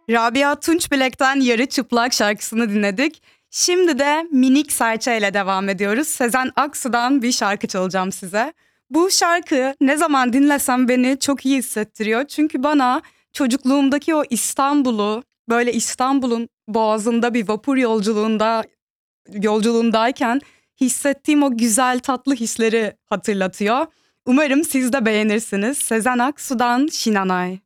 Rabia Tunçbilek'ten Yarı Çıplak şarkısını dinledik. Şimdi de Minik Serçe ile devam ediyoruz. Sezen Aksu'dan bir şarkı çalacağım size. Bu şarkı ne zaman dinlesem beni çok iyi hissettiriyor. Çünkü bana çocukluğumdaki o İstanbul'u, böyle İstanbul'un boğazında bir vapur yolculuğundayken hissettiğim o güzel tatlı hisleri hatırlatıyor. Umarım siz de beğenirsiniz. Sezen Aksu'dan Şinanay.